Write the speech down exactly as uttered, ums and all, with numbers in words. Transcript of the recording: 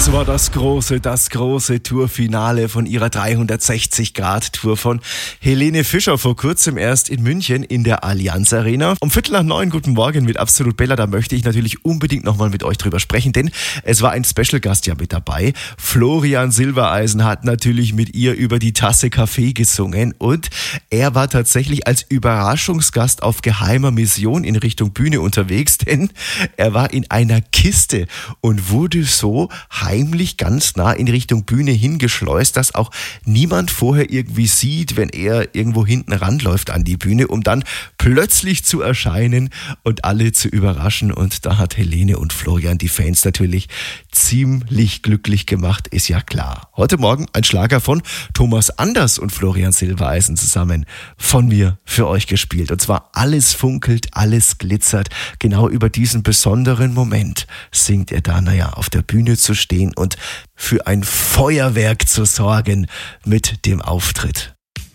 Das war das große, das große Tourfinale von ihrer dreihundertsechzig Grad Tour von Helene Fischer vor kurzem erst in München in der Allianz Arena. Um Viertel nach neun, guten Morgen mit Absolut Bella, da möchte ich natürlich unbedingt nochmal mit euch drüber sprechen, denn es war ein Special-Gast ja mit dabei. Florian Silbereisen hat natürlich mit ihr über die Tasse Kaffee gesungen und er war tatsächlich als Überraschungsgast auf geheimer Mission in Richtung Bühne unterwegs, denn er war in einer Kiste und wurde so heimlich ganz nah in Richtung Bühne hingeschleust, dass auch niemand vorher irgendwie sieht, wenn er irgendwo hinten ranläuft an die Bühne, um dann plötzlich zu erscheinen und alle zu überraschen. Und da hat Helene und Florian die Fans natürlich ziemlich glücklich gemacht, ist ja klar. Heute Morgen ein Schlager von Thomas Anders und Florian Silbereisen zusammen von mir für euch gespielt. Und zwar Alles funkelt, alles glitzert. Genau über diesen besonderen Moment singt er da, naja, auf der Bühne zu stehen und für ein Feuerwerk zu sorgen mit dem Auftritt.